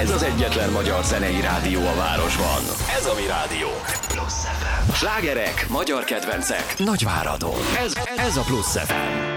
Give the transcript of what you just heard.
Ez az egyetlen magyar zenei rádió a városban. Ez a mi rádió. Slágerek, magyar kedvencek, Nagyváradon. Ez a Plusz FM.